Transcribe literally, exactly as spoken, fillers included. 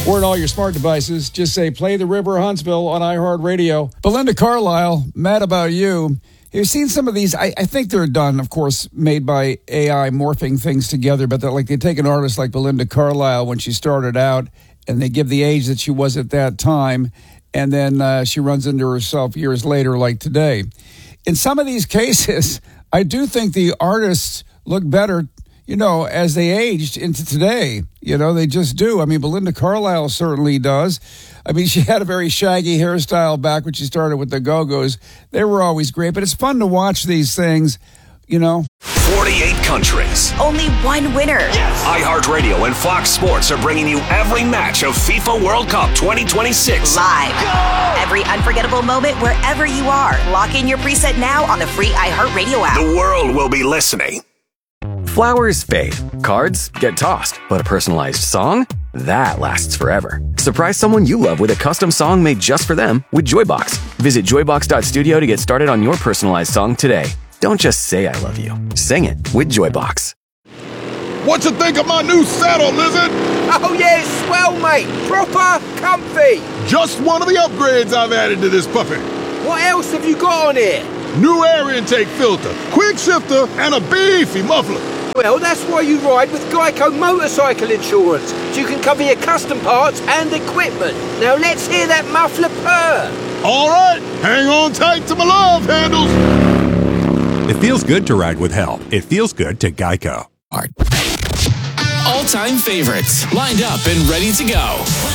Or in all your smart devices, just say Play the River Huntsville on iHeartRadio. Belinda Carlisle, Mad About You. You've seen some of these. I, I think they're done, of course, made by A I, morphing things together. But they're like they take an artist like Belinda Carlisle when she started out, and they give the age that she was at that time, and then uh, she runs into herself years later, like today. In some of these cases, I do think the artists look better, you know, as they aged into today. You know, they just do. I mean, Belinda Carlisle certainly does. I mean, she had a very shaggy hairstyle back when she started with the Go-Go's. They were always great, but it's fun to watch these things, you know. forty-eight countries. Only one winner. Yes. iHeartRadio and Fox Sports are bringing you every match of FIFA World Cup twenty twenty-six. Live. Go! Every unforgettable moment wherever you are. Lock in your preset now on the free iHeartRadio app. The world will be listening. Flowers fade, cards get tossed, but a personalized song? That lasts forever. Surprise someone you love with a custom song made just for them with Joybox. Visit joybox dot studio to get started on your personalized song today. Don't just say I love you. Sing it with Joybox. What you think of my new saddle, Lizard? Oh yeah, it's swell, mate. Proper comfy. Just one of the upgrades I've added to this puppy. What else have you got on here? New air intake filter, quick shifter, and a beefy muffler. Well, that's why you ride with Geico Motorcycle Insurance, so you can cover your custom parts and equipment. Now let's hear that muffler purr. All right, hang on tight to my love handles. It feels good to ride with help. It feels good to Geico. All-time favorites, lined up and ready to go.